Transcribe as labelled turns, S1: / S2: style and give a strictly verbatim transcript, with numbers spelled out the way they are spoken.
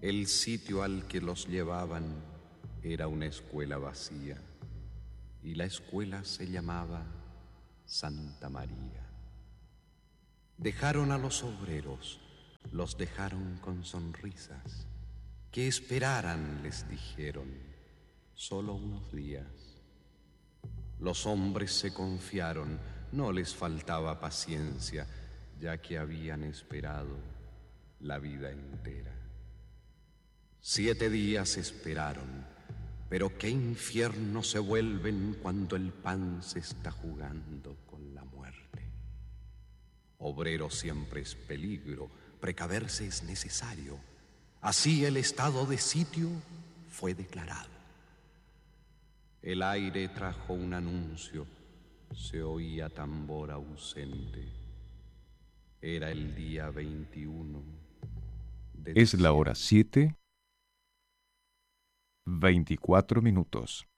S1: El sitio al que los llevaban era una escuela vacía, y la escuela se llamaba Santa María. Dejaron a los obreros, los dejaron con sonrisas. Que esperaran, les dijeron, solo unos días. Los hombres se confiaron, no les faltaba paciencia, ya que habían esperado la vida entera. Siete días esperaron, pero qué infierno se vuelven cuando el pan se está jugando con la muerte. Obrero siempre es peligro, precaverse es necesario. Así el estado de sitio fue declarado. El aire trajo un anuncio, se oía tambor ausente. Era el día veintiuno de
S2: Es la
S1: diciembre.
S2: hora siete, veinticuatro minutos.